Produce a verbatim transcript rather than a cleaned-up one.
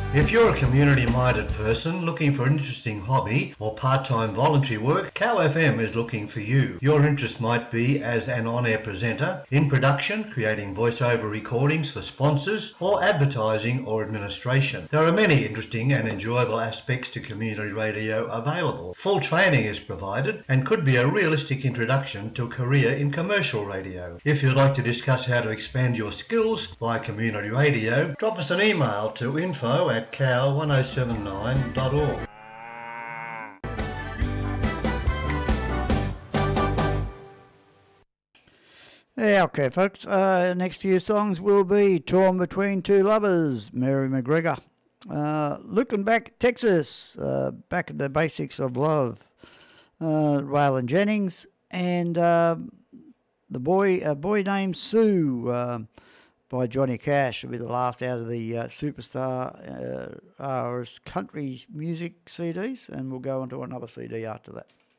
If you're a community-minded person looking for an interesting hobby or part-time voluntary work, Cow F M is looking for you. Your interest might be as an on-air presenter, in production, creating voiceover recordings for sponsors, or advertising or administration. There are many interesting and enjoyable aspects to community radio available. Full training is provided and could be a realistic introduction to a career in commercial radio. If you'd like to discuss how to expand your skills via community radio, drop us an email to info at cow one oh seven nine dot org. Yeah, okay, folks. Uh, next few songs will be Torn Between Two Lovers, Mary McGregor. Uh, looking back at Texas, uh, back at the basics of love, uh, Waylon Jennings, and uh, the boy, a boy named Sue, uh, by Johnny Cash will be the last out of the uh, Superstar uh, R S country music C Ds, and we'll go on to another C D after that.